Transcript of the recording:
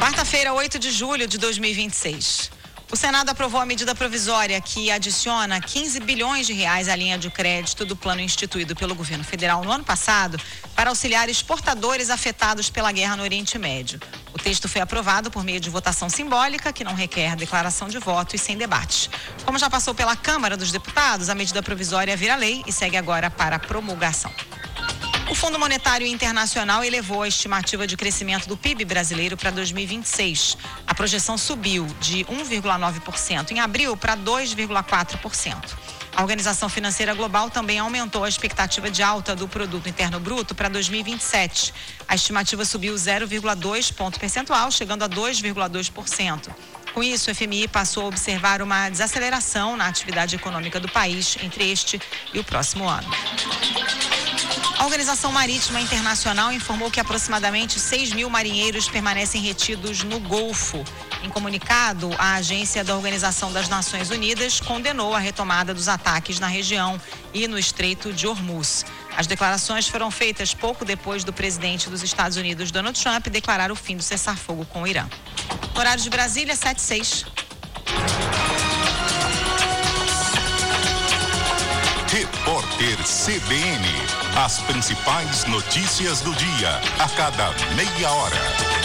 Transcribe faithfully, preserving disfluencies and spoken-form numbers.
Quarta-feira, oito de julho de dois mil e vinte e seis. O Senado aprovou a medida provisória que adiciona quinze bilhões de reais à linha de crédito do plano instituído pelo governo federal no ano passado para auxiliar exportadores afetados pela guerra no Oriente Médio. O texto foi aprovado por meio de votação simbólica, que não requer declaração de voto e sem debate. Como já passou pela Câmara dos Deputados, a medida provisória vira lei e segue agora para promulgação. O Fundo Monetário Internacional elevou a estimativa de crescimento do P I B brasileiro para dois mil e vinte e seis. A projeção subiu de um vírgula nove por cento em abril para dois vírgula quatro por cento. A Organização Financeira Global também aumentou a expectativa de alta do Produto Interno Bruto para dois mil e vinte e sete. A estimativa subiu zero vírgula dois ponto percentual, chegando a dois vírgula dois por cento. Com isso, o F M I passou a observar uma desaceleração na atividade econômica do país entre este e o próximo ano. A Organização Marítima Internacional informou que aproximadamente seis mil marinheiros permanecem retidos no Golfo. Em comunicado, a agência da Organização das Nações Unidas condenou a retomada dos ataques na região e no Estreito de Hormuz. As declarações foram feitas pouco depois do presidente dos Estados Unidos, Donald Trump, declarar o fim do cessar-fogo com o Irã. Horário de Brasília, sete e seis. Repórter C B N. As principais notícias do dia, a cada meia hora.